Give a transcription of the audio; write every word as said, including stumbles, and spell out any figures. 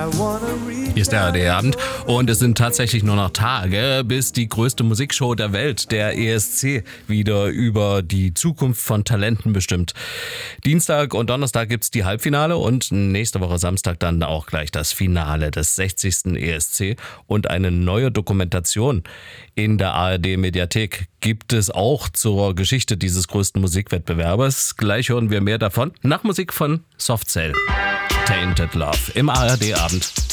Hier ist der A R D-Abend und es sind tatsächlich nur noch Tage, bis die größte Musikshow der Welt, der E S C, wieder über die Zukunft von Talenten bestimmt. Dienstag und Donnerstag gibt's die Halbfinale und nächste Woche Samstag dann auch gleich das Finale des sechzigsten E S C und eine neue Dokumentation in der A R D-Mediathek gibt es auch zur Geschichte dieses größten Musikwettbewerbes. Gleich hören wir mehr davon nach Musik von Soft Cell. Tainted Love im A R D-Abend.